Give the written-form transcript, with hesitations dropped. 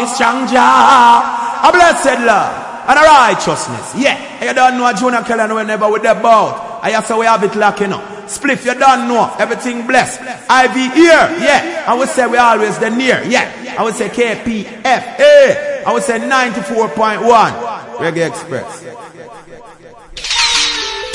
me strong jaw. A blessed love and a righteousness. Yeah, you don't know Jonah Kellan whenever with the bout. I say we have it lacking up. Spliff, you don't know. Everything blessed. Ivy here, yeah. I would say we always the near, yeah. I would say KPFA. I would say 94.1. Reggae Express.